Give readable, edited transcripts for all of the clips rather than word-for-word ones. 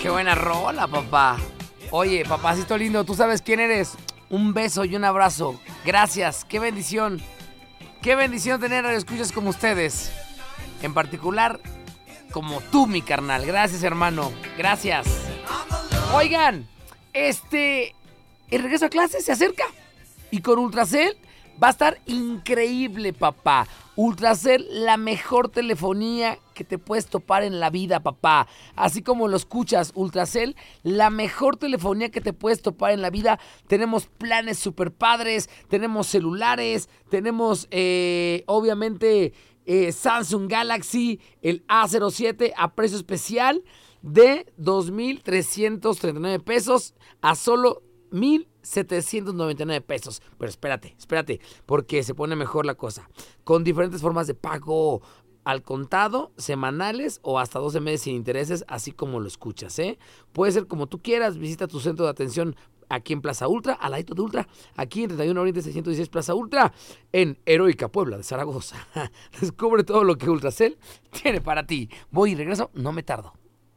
Qué buena rola, papá. Oye, papacito lindo, ¿tú sabes quién eres? Un beso y un abrazo. Gracias, qué bendición. Qué bendición tener radioescuchas como ustedes. En particular, como tú, mi carnal. Gracias, hermano. Gracias. Oigan, el regreso a clases se acerca. Y con Ultracel va a estar increíble, papá. Ultracel, la mejor telefonía que te puedes topar en la vida, papá. Así como lo escuchas, Ultracel, la mejor telefonía que te puedes topar en la vida. Tenemos planes super padres, tenemos celulares, tenemos obviamente Samsung Galaxy, el A07 a precio especial de 2,339 pesos a solo 1,799 pesos. Pero espérate, porque se pone mejor la cosa. Con diferentes formas de pago al contado, semanales o hasta 12 meses sin intereses, así como lo escuchas, ¿eh? Puede ser como tú quieras. Visita tu centro de atención aquí en Plaza Ultra, al ladito de Ultra, aquí en 31 Oriente 616 Plaza Ultra, en Heroica Puebla de Zaragoza. Descubre todo lo que Ultracel tiene para ti. Voy y regreso, no me tardo.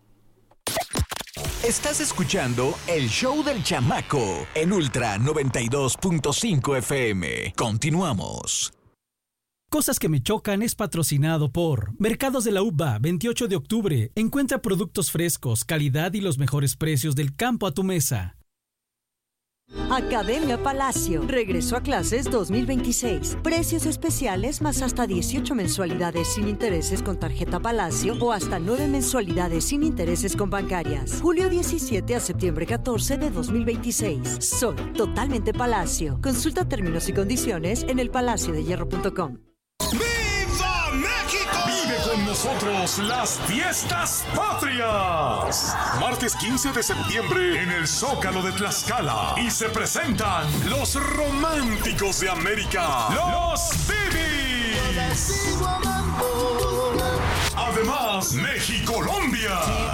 Estás escuchando el show del chamaco en Ultra 92.5 FM. Continuamos. Cosas que me chocan es patrocinado por Mercados de la Uva, 28 de octubre. Encuentra productos frescos, calidad y los mejores precios del campo a tu mesa. Academia Palacio. Regreso a clases 2026. Precios especiales más hasta 18 mensualidades sin intereses con tarjeta Palacio o hasta 9 mensualidades sin intereses con bancarias. Julio 17 a septiembre 14 de 2026. Soy totalmente Palacio. Consulta términos y condiciones en elpalaciodehierro.com. ¡Viva México! Vive con nosotros las fiestas patrias. Martes 15 de septiembre en el Zócalo de Tlaxcala. Y se presentan los románticos de América, los Bibis. Además, México-Colombia.